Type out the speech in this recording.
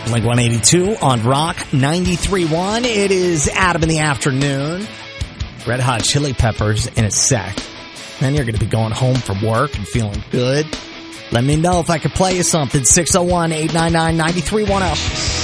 Blink 182 on Rock 93.1. It is Adam in the afternoon. Red Hot Chili Peppers in a sec. Then you're going to be going home from work and feeling good. Let me know if I could play you something. 601-899-9310.